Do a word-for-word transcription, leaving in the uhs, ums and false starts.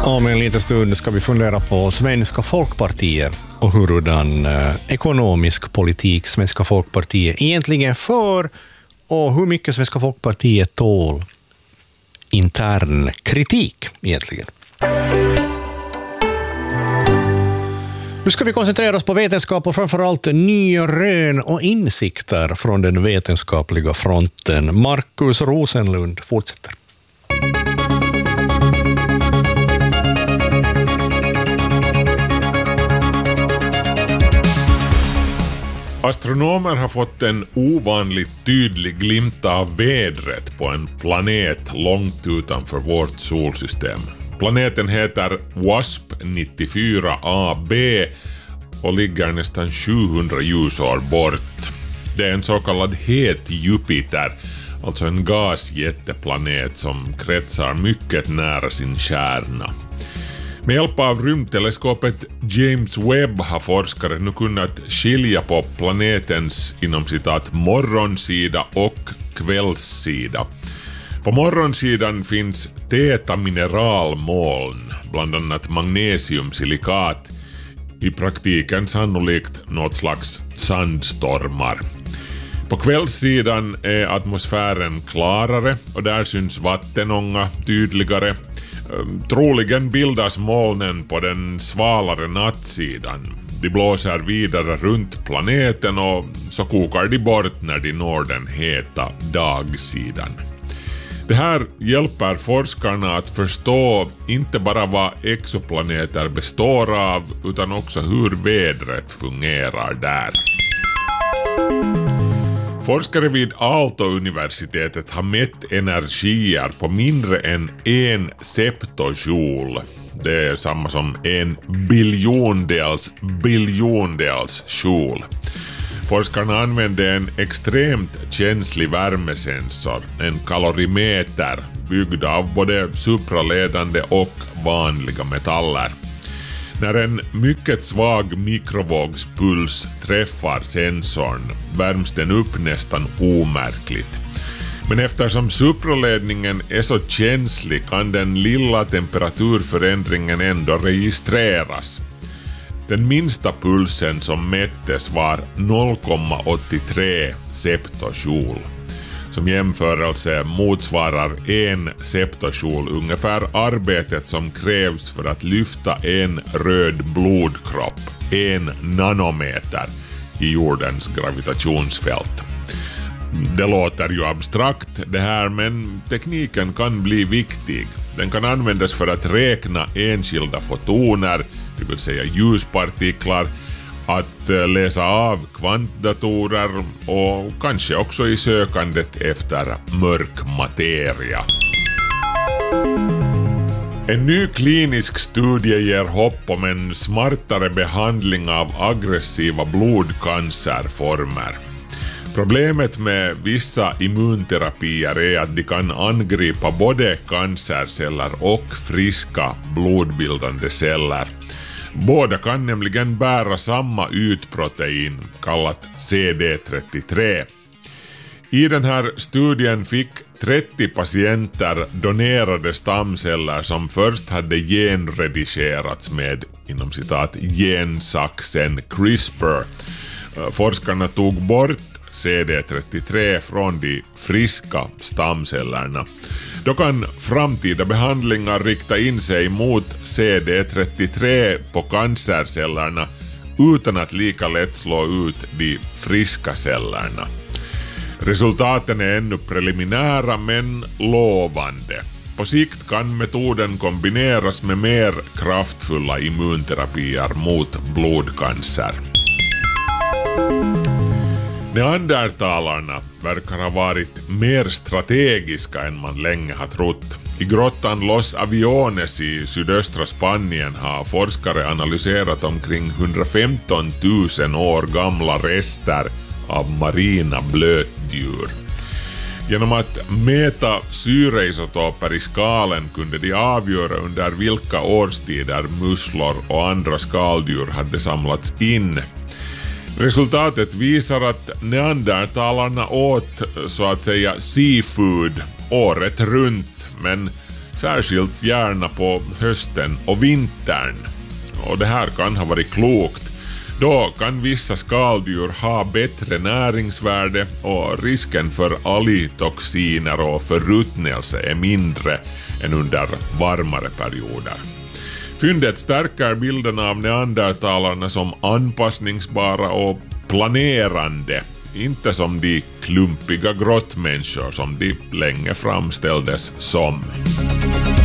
Om en liten stund ska vi fundera på Svenska Folkpartiet och hurdan eh, ekonomisk politik Svenska Folkpartiet egentligen för och hur mycket Svenska Folkpartiet tål intern kritik egentligen. Nu ska vi koncentrera oss på vetenskap och framförallt nya rön och insikter från den vetenskapliga fronten. Markus Rosenlund fortsätter. Astronomer har fått en ovanligt tydlig glimt av vädret på en planet långt utanför vårt solsystem. Planeten heter W A S P nittiofyra A B och ligger nästan sjuhundra ljusår bort. Det är en så kallad het Jupiter, alltså en gasjätteplanet som kretsar mycket nära sin kärna. Med hjälp av rymdteleskopet James Webb har forskare nu kunnat skilja på planetens inom citat morgonsida och kvällssida. På morgonsidan finns täta mineralmoln, bland annat magnesiumsilikat, i praktiken sannolikt något slags sandstormar. På kvällssidan är atmosfären klarare och där syns vattenånga tydligare. Troligen bildas molnen på den svalare nattsidan. De blåser vidare runt planeten och så kokar de bort när de når den heta dagsidan. Det här hjälper forskarna att förstå inte bara vad exoplaneter består av utan också hur vädret fungerar där. Forskare vid Aalto-universitetet har mätt energier på mindre än en septojoule. Det är samma som en biljondels biljondels joule. Forskarna använde en extremt känslig värmesensor, en kalorimeter, byggd av både supraledande och vanliga metaller. När en mycket svag mikrovågspuls träffar sensorn värms den upp nästan omärkligt. Men eftersom supraledningen är så känslig kan den lilla temperaturförändringen ändå registreras. Den minsta pulsen som mättes var noll komma åttiotre septojoule. Som jämförelse motsvarar en septojoule ungefär arbetet som krävs för att lyfta en röd blodkropp, en nanometer, i jordens gravitationsfält. Det låter ju abstrakt det här, men tekniken kan bli viktig. Den kan användas för att räkna enskilda fotoner, det vill säga ljuspartiklar, att läsa av kvantdatorer och kanske också i sökandet efter mörk materia. En ny klinisk studie ger hopp om en smartare behandling av aggressiva blodcancerformer. Problemet med vissa immunterapier är att de kan angripa både cancerceller och friska blodbildande celler. Båda kan nämligen bära samma ytprotein, kallat C D trettiotre. I den här studien fick trettio patienter donerade stamceller som först hade genredigerats med, inom citat, gensaxen CRISPR. Forskarna tog bort C D trettiotre från de friska stamcellerna. Då kan framtida behandlingar rikta in sig mot C D trettiotre på cancercellerna utan att lika lätt slå ut de friska cellerna. Resultaten är ännu preliminära men lovande. På sikt kan metoden kombineras med mer kraftfulla immunterapier mot blodcancer. Neandertalarna verkar ha varit mer strategiska än man länge har trott. I grottan Los Aviones i sydöstra Spanien har forskare analyserat omkring hundrafemton tusen år gamla rester av marina blötdjur. Genom att mäta syreisotoper i skalen kunde de avgöra under vilka årstider musslor och andra skaldjur hade samlats in. Resultatet visar att neandertalarna åt så att säga seafood året runt, men särskilt gärna på hösten och vintern. Och det här kan ha varit klokt. Då kan vissa skaldjur ha bättre näringsvärde och risken för algtoxiner och förruttnelse är mindre än under varmare perioder. Fyndet stärker bilden av neandertalarna som anpassningsbara och planerande, inte som de klumpiga grottmänniskor som de länge framställdes som.